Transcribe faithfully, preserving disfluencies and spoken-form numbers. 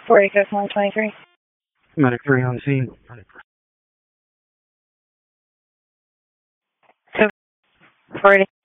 forty, one twenty-three. Medic three on scene. forty.